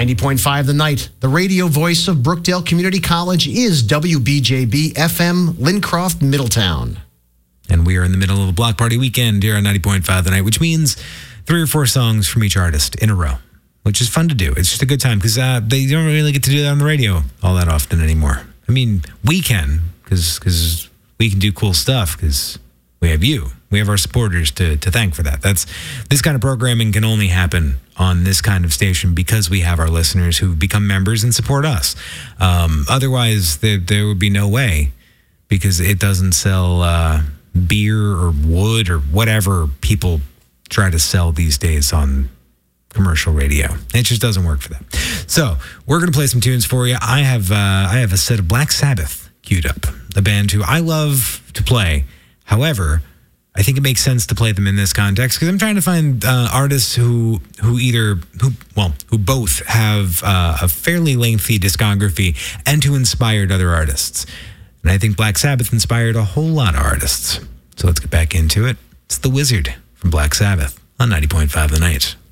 90.5 The Night, the radio voice of Brookdale Community College, is WBJB FM, Lincroft, Middletown. And we are in the middle of a block party weekend here on 90.5 The Night, which means 3 or 4 songs from each artist in a row, which is fun to do. It's just a good time because they don't really get to do that on the radio all that often anymore. I mean, we can because we can do cool stuff because we have you. We have our supporters to thank for that. This kind of programming can only happen on this kind of station because we have our listeners who become members and support us. Otherwise, there would be no way, because it doesn't sell beer or wood or whatever people try to sell these days on commercial radio. It just doesn't work for them. So we're going to play some tunes for you. I have a set of Black Sabbath queued up, a band who I love to play. However, I think it makes sense to play them in this context because I'm trying to find artists who both have a fairly lengthy discography and who inspired other artists. And I think Black Sabbath inspired a whole lot of artists. So let's get back into it. It's The Wizard from Black Sabbath on 90.5 The Night.